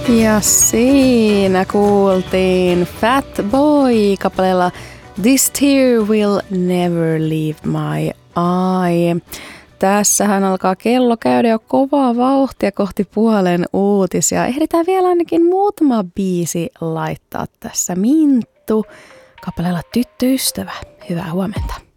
Ja siinä kuultiin Fat Boy kappaleella This Tear Will Never Leave My Eye. Tässähän alkaa kello käydä jo kovaa vauhtia kohti puolen uutisia. Ehditään vielä ainakin muutama biisi laittaa tässä. Minttu kappaleella Tyttöystävä. Hyvää huomenta.